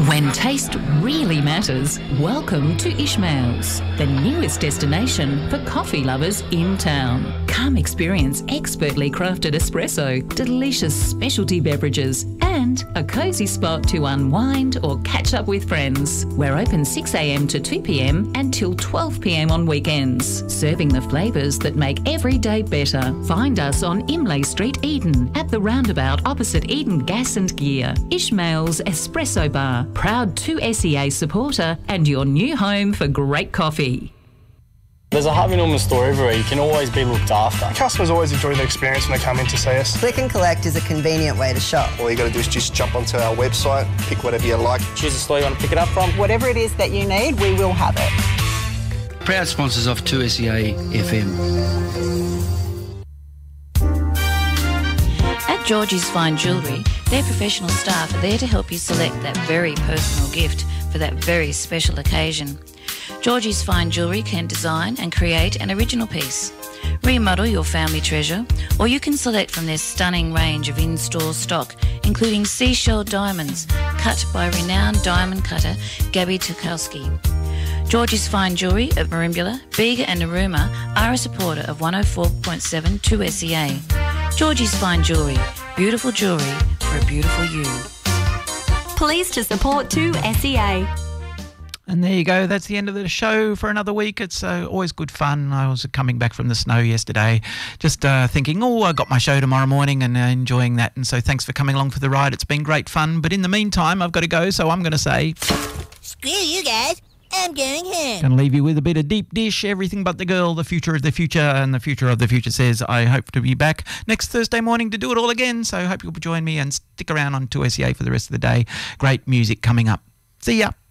When taste really matters, welcome to Ishmael's, the newest destination for coffee lovers in town. Come experience expertly crafted espresso, delicious specialty beverages, and a cosy spot to unwind or catch up with friends. We're open 6 a.m. to 2 p.m. until 12 p.m. on weekends, serving the flavours that make every day better. Find us on Imlay Street, Eden, at the roundabout opposite Eden Gas and Gear. Ishmael's Espresso Bar, proud 2SEA supporter and your new home for great coffee. There's a Harvey Norman store everywhere. You can always be looked after. Customers always enjoy the experience when they come in to see us. Click and collect is a convenient way to shop. All you got to do is just jump onto our website, pick whatever you like. Choose the store you want to pick it up from. Whatever it is that you need, we will have it. Proud sponsors of 2SEA FM. At Georgie's Fine Jewellery, their professional staff are there to help you select that very personal gift for that very special occasion. Georgie's Fine Jewellery can design and create an original piece, remodel your family treasure, or you can select from their stunning range of in-store stock, including seashell diamonds cut by renowned diamond cutter Gabby Tukowski. Georgie's Fine Jewellery at Merimbula, Bega and Narooma are a supporter of 104.7 2SEA. Georgie's Fine Jewellery, beautiful jewellery for a beautiful you. Pleased to support 2SEA. And there you go. That's the end of the show for another week. It's always good fun. I was coming back from the snow yesterday, just thinking, I got my show tomorrow morning and enjoying that. And so thanks for coming along for the ride. It's been great fun. But in the meantime, I've got to go. So I'm going to say, screw you guys. I'm going home. Going to leave you with a bit of deep dish, everything but the girl, the future of the future. And the future of the future says, I hope to be back next Thursday morning to do it all again. So I hope you'll join me and stick around on 2SEA for the rest of the day. Great music coming up. See ya.